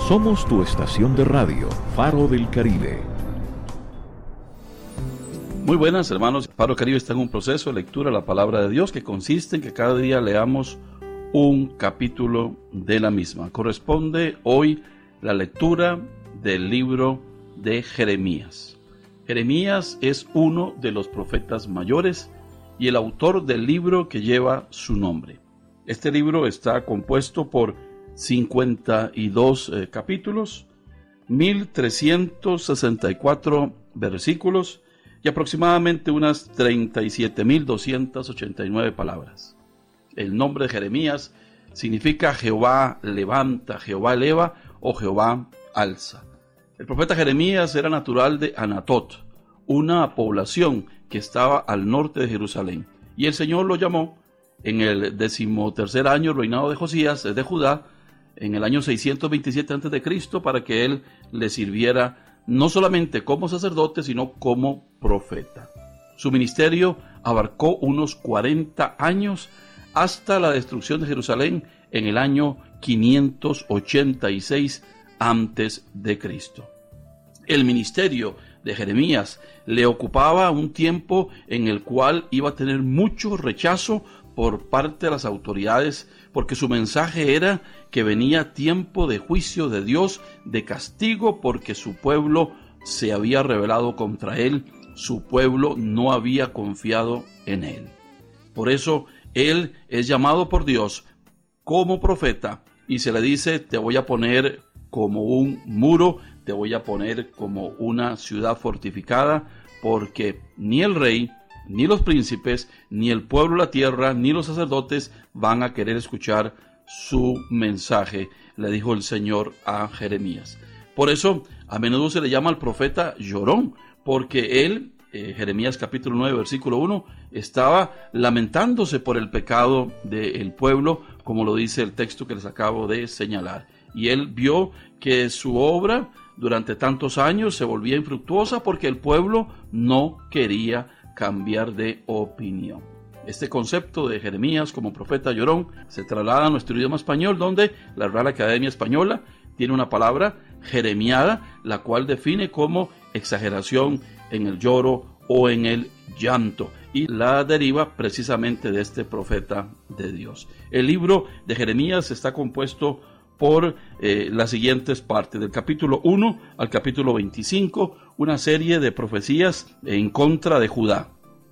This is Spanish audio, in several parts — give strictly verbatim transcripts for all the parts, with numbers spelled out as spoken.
Somos tu estación de radio, Faro del Caribe. Muy buenas, hermanos. Faro Caribe está en un proceso de lectura de la palabra de Dios que consiste en que cada día leamos un capítulo de la misma. Corresponde hoy la lectura del libro de Jeremías. Jeremías es uno de los profetas mayores y el autor del libro que lleva su nombre. Este libro está compuesto por cincuenta y dos eh, capítulos, mil trescientos sesenta y cuatro versículos y aproximadamente unas treinta y siete mil doscientas ochenta y nueve palabras. El nombre de Jeremías significa Jehová levanta, Jehová eleva o Jehová alza. El profeta Jeremías era natural de Anatot, una población que estaba al norte de Jerusalén, y el Señor lo llamó en el decimotercer año del reinado de Josías de Judá, en el año seiscientos veintisiete antes de Cristo, para que él le sirviera no solamente como sacerdote, sino como profeta. Su ministerio abarcó unos cuarenta años hasta la destrucción de Jerusalén en el año quinientos ochenta y seis antes de Cristo. El ministerio de Jeremías le ocupaba un tiempo en el cual iba a tener mucho rechazo por parte de las autoridades, porque su mensaje era que venía tiempo de juicio de Dios, de castigo, porque su pueblo se había rebelado contra él, su pueblo no había confiado en él. Por eso él es llamado por Dios como profeta y se le dice: te voy a poner como un muro, te voy a poner como una ciudad fortificada, porque ni el rey, ni los príncipes, ni el pueblo de la tierra, ni los sacerdotes van a querer escuchar su mensaje, le dijo el Señor a Jeremías. Por eso a menudo se le llama al profeta llorón, porque él, eh, Jeremías capítulo nueve versículo uno, estaba lamentándose por el pecado del pueblo, como lo dice el texto que les acabo de señalar. Y él vio que su obra durante tantos años se volvía infructuosa porque el pueblo no quería cambiar de opinión. Este concepto de Jeremías como profeta llorón se traslada a nuestro idioma español, donde la Real Academia Española tiene una palabra jeremiada, la cual define como exageración en el lloro o en el llanto, y la deriva precisamente de este profeta de Dios. El libro de Jeremías está compuesto por eh, las siguientes partes, del capítulo uno al capítulo veinticinco, una serie de profecías en contra de Judá.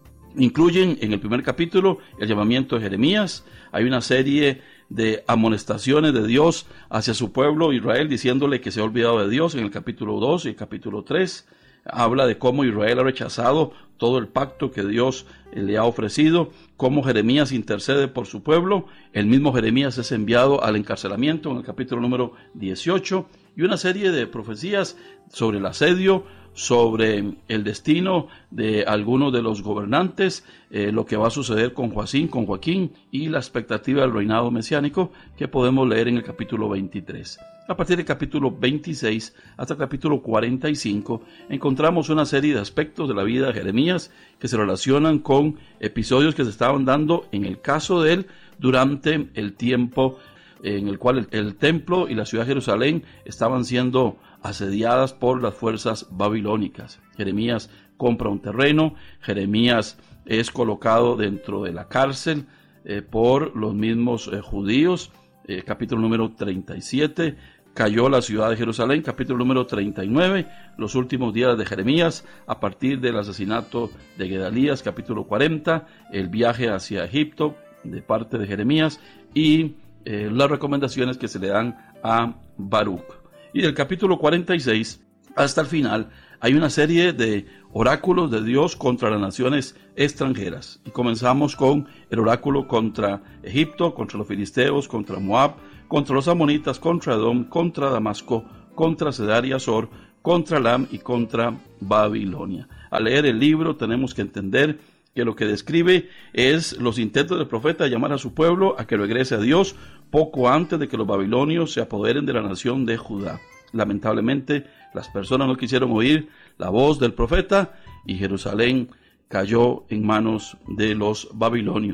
Incluyen en el primer capítulo el llamamiento de Jeremías, hay una serie de amonestaciones de Dios hacia su pueblo Israel, diciéndole que se ha olvidado de Dios en el capítulo dos y el capítulo tres. Habla de cómo Israel ha rechazado todo el pacto que Dios le ha ofrecido, cómo Jeremías intercede por su pueblo. El mismo Jeremías es enviado al encarcelamiento en el capítulo número dieciocho, y una serie de profecías sobre el asedio, sobre el destino de algunos de los gobernantes, eh, lo que va a suceder con Joacín, con Joaquín, y la expectativa del reinado mesiánico que podemos leer en el capítulo veintitrés. A partir del capítulo veintiséis hasta el capítulo cuarenta y cinco encontramos una serie de aspectos de la vida de Jeremías que se relacionan con episodios que se estaban dando en el caso de él durante el tiempo en el cual el, el templo y la ciudad de Jerusalén estaban siendo asediadas por las fuerzas babilónicas. Jeremías compra un terreno, Jeremías es colocado dentro de la cárcel eh, por los mismos eh, judíos, eh, capítulo número treinta y siete, cayó la ciudad de Jerusalén, capítulo número treinta y nueve, los últimos días de Jeremías, a partir del asesinato de Gedalías, capítulo cuarenta, el viaje hacia Egipto de parte de Jeremías y eh, las recomendaciones que se le dan a Baruch. Y del capítulo cuarenta y seis hasta el final hay una serie de oráculos de Dios contra las naciones extranjeras. Y comenzamos con el oráculo contra Egipto, contra los filisteos, contra Moab, contra los amonitas, contra Edom, contra Damasco, contra Cedar y Azor, contra Elam y contra Babilonia. Al leer el libro tenemos que entender que lo que describe es los intentos del profeta de llamar a su pueblo a que regrese a Dios poco antes de que los babilonios se apoderen de la nación de Judá. Lamentablemente, las personas no quisieron oír la voz del profeta y Jerusalén cayó en manos de los babilonios.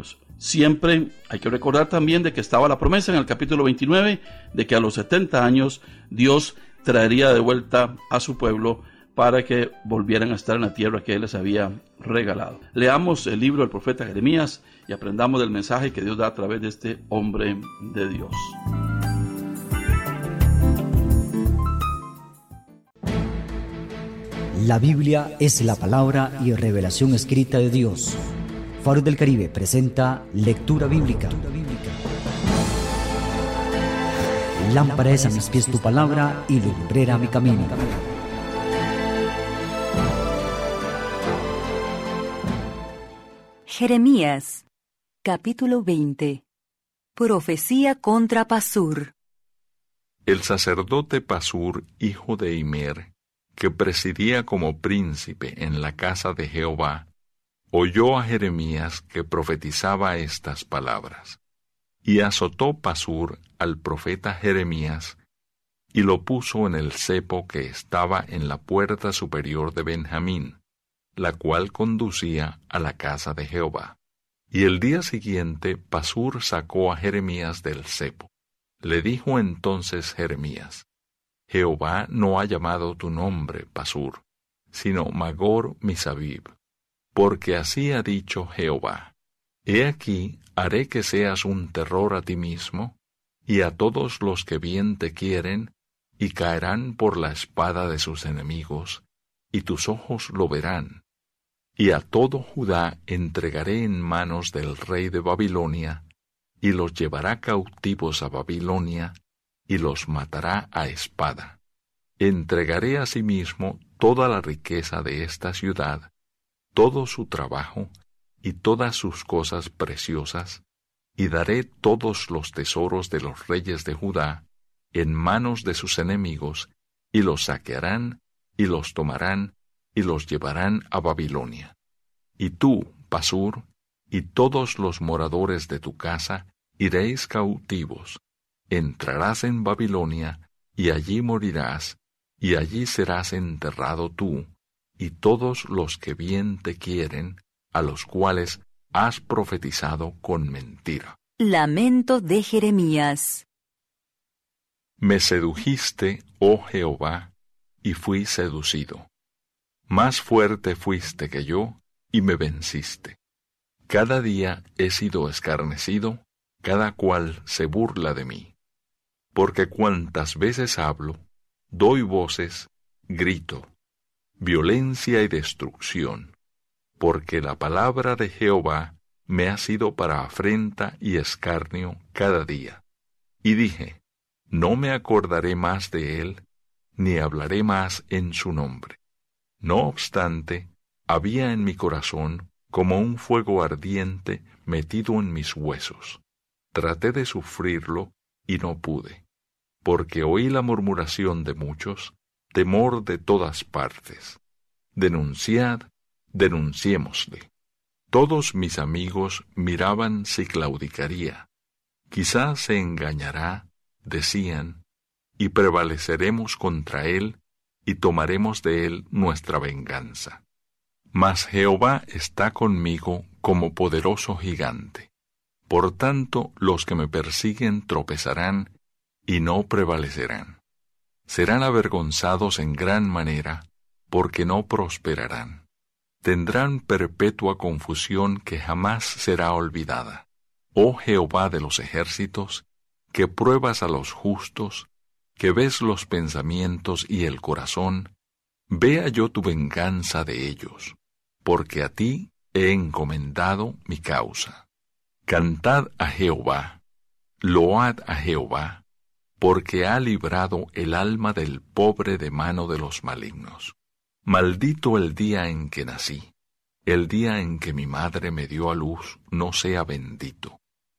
Siempre hay que recordar también de que estaba la promesa en el capítulo veintinueve de que a los setenta años Dios traería de vuelta a su pueblo para que volvieran a estar en la tierra que Él les había regalado. Leamos el libro del profeta Jeremías y aprendamos del mensaje que Dios da a través de este hombre de Dios. La Biblia es la palabra y revelación escrita de Dios. Faro del Caribe presenta Lectura Bíblica. Lámpara es a mis pies tu palabra y lumbrera mi camino. Jeremías, capítulo veinte. Profecía contra Pasur. El sacerdote Pasur, hijo de Imer, que presidía como príncipe en la casa de Jehová, oyó a Jeremías que profetizaba estas palabras. Y azotó Pasur al profeta Jeremías, y lo puso en el cepo que estaba en la puerta superior de Benjamín, la cual conducía a la casa de Jehová. Y el día siguiente Pasur sacó a Jeremías del cepo. Le dijo entonces Jeremías: Jehová no ha llamado tu nombre Pasur, sino Magor Misabib, porque así ha dicho Jehová: He aquí, haré que seas un terror a ti mismo, y a todos los que bien te quieren, y caerán por la espada de sus enemigos, y tus ojos lo verán. Y a todo Judá entregaré en manos del rey de Babilonia, y los llevará cautivos a Babilonia, y los matará a espada. Entregaré asimismo toda la riqueza de esta ciudad, todo su trabajo, y todas sus cosas preciosas, y daré todos los tesoros de los reyes de Judá en manos de sus enemigos, y los saquearán, y los tomarán, y los llevarán a Babilonia. Y tú, Pasur, y todos los moradores de tu casa, iréis cautivos, entrarás en Babilonia, y allí morirás, y allí serás enterrado tú, y todos los que bien te quieren, a los cuales has profetizado con mentira. Lamento de Jeremías. Me sedujiste, oh Jehová, y fui seducido. Más fuerte fuiste que yo, y me venciste. Cada día he sido escarnecido, cada cual se burla de mí. Porque cuantas veces hablo, doy voces, grito, violencia y destrucción. Porque la palabra de Jehová me ha sido para afrenta y escarnio cada día. Y dije: no me acordaré más de él, ni hablaré más en su nombre. No obstante, había en mi corazón como un fuego ardiente metido en mis huesos. Traté de sufrirlo y no pude, porque oí la murmuración de muchos, temor de todas partes. Denunciad, denunciémosle. Todos mis amigos miraban si claudicaría. Quizás se engañará, decían, y prevaleceremos contra él, y tomaremos de él nuestra venganza. Mas Jehová está conmigo como poderoso gigante. Por tanto, los que me persiguen tropezarán, y no prevalecerán. Serán avergonzados en gran manera, porque no prosperarán. Tendrán perpetua confusión que jamás será olvidada. Oh Jehová de los ejércitos, que pruebas a los justos, que ves los pensamientos y el corazón, vea yo tu venganza de ellos, porque a ti he encomendado mi causa. Cantad a Jehová, load a Jehová, porque ha librado el alma del pobre de mano de los malignos. Maldito el día en que nací, el día en que mi madre me dio a luz no sea bendito.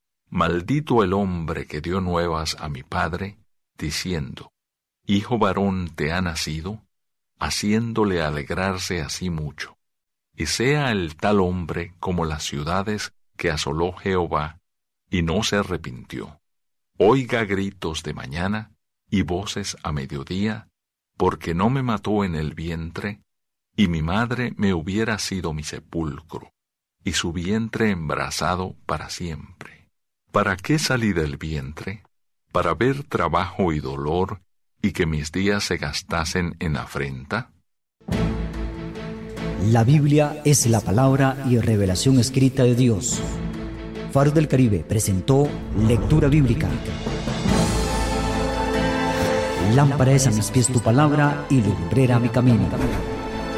Maldito el hombre que dio nuevas a mi padre, diciendo: Hijo varón te ha nacido, haciéndole alegrarse así mucho. Y sea el tal hombre como las ciudades que asoló Jehová, y no se arrepintió. Oiga gritos de mañana y voces a mediodía, porque no me mató en el vientre, y mi madre me hubiera sido mi sepulcro. y su vientre embrazado para siempre. ¿Para qué salí del vientre? ¿Para ver trabajo y dolor, y que mis días se gastasen en afrenta? La Biblia es la palabra y revelación escrita de Dios. Faro del Caribe presentó Lectura Bíblica. Lámpara es a mis pies tu palabra y lumbrera mi camino.